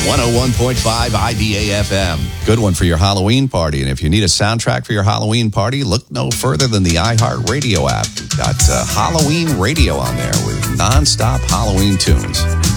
101.5 IBA FM. Good one for your Halloween party. And if you need a soundtrack for your Halloween party, look no further than the iHeartRadio app. We've got Halloween radio on there with nonstop Halloween tunes.